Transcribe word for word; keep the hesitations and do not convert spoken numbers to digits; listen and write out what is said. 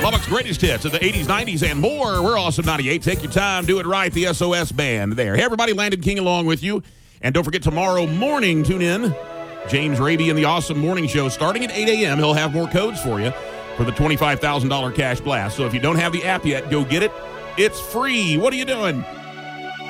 Lubbock's greatest hits of the eighties, nineties, and more. We're Awesome ninety-eight. Take your time, do it right. The S O S Band there. Hey, everybody, Landon King along with you. And don't forget, tomorrow morning, tune in. James Raby and the Awesome Morning Show starting at eight a.m. He'll have more codes for you for the twenty-five thousand dollars cash blast. So if you don't have the app yet, go get it. It's free. What are you doing?